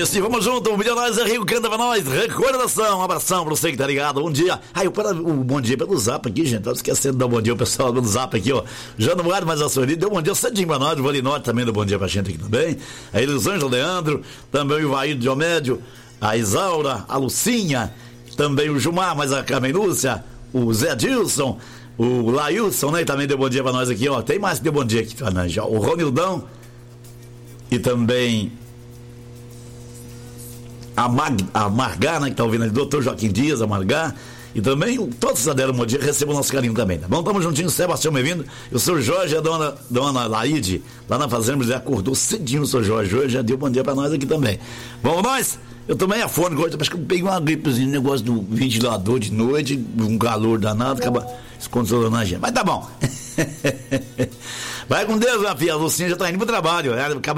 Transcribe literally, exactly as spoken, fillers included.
Isso, e vamos junto, o Milionários é Rio canta pra nós, recordação, um abração pra você que tá ligado, bom dia. Aí, para o bom dia pelo zap aqui, gente, tava esquecendo de dar um bom dia ao pessoal do zap aqui, ó. Já no lugar mais açorido, deu um bom dia cedinho pra nós, o Valinório também deu bom dia pra gente aqui também. A Elisângela Leandro, também o Ivair Diomédio, a Isaura, a Lucinha, também o Gilmar, mas a Carmen Lúcia, o Zé Dilson, o Lailson, né, também deu bom dia pra nós aqui, ó. Tem mais que deu bom dia aqui pra nós já, o Romildão e também a, Mag, a Margar, né, que tá ouvindo ali, doutor Joaquim Dias, a Margar, e também todos que deram um bom dia, recebam o nosso carinho também, tá bom? Tamo juntinho, Sebastião bem-vindo. Eu sou o Jorge, a dona, dona Laide, lá na fazenda, já acordou cedinho o seu Jorge, hoje já deu bom dia pra nós aqui também. Vamos nós? Eu tomei a fone hoje, acho que eu peguei uma gripezinha, um negócio do ventilador de noite, um calor danado, acaba descontrolando a gente, mas tá bom. Vai com Deus, minha filha, a Lucinha já tá indo pro trabalho, ela acaba